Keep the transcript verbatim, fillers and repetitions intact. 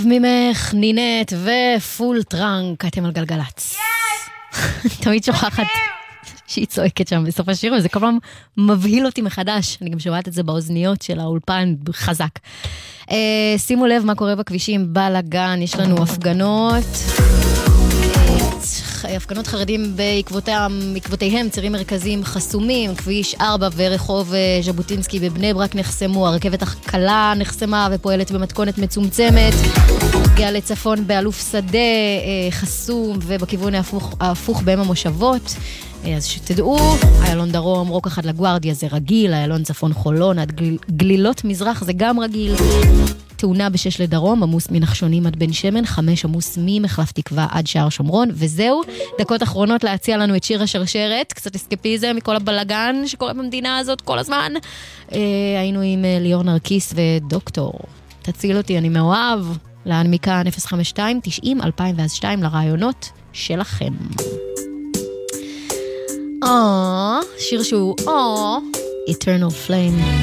ממך נינט ופול טרנק, אתם על גלגלץ. תמיד שוכחת שהיא צועקת שם בסוף השיר, וזה כל פעם מבהיל אותי מחדש. אני גם שומעת את זה באוזניות של האולפן חזק. שימו לב מה קורה בכבישים, בלגן, יש לנו הפגנות. הפגנות חרדים בעקבותיהם, צירים מרכזיים חסומים, כביש ארבע ורחוב ז'בוטינסקי בבני ברק נחסמו, הרכבת הקלה נחסמה ופועלת במתכונת מצומצמת, גאה לצפון באלוף שדה חסום ובכיוון ההפוך, ההפוך בהם המושבות, אז שתדעו, איילון דרום, רוק אחד לגוארדיה זה רגיל, איילון צפון חולון עד גל, גלילות מזרח זה גם רגיל, תאונה בשש לדרום, עמוס מנחשונים עד בן שמן, חמש עמוס ממחלף תקווה עד שער שומרון, וזהו, דקות אחרונות להציע לנו את שיר השרשרת, קצת אסקפיזם מכל הבלגן שקורה במדינה הזאת כל הזמן. אה, היינו עם ליאור נרקיס ודוקטור, תציל אותי, אני מאוהב, לאן מכאן אפס חמש שתיים תשעים אלפיים ושתיים לרעיונות שלכם. אה, שיר שהוא, אה, Eternal Flame.